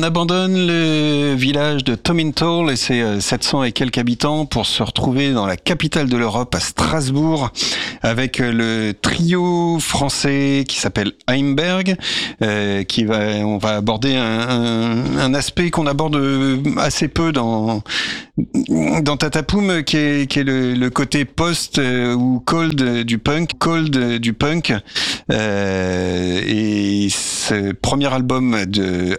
abandonne le village de Tomintoul et ses 700 et quelques habitants pour se retrouver dans la capitale de l'Europe, à Strasbourg, avec le trio français qui s'appelle Heimberg, on va aborder un aspect qu'on aborde assez peu dans Tatapoum, qui est le côté post ou cold du punk, et ce premier album de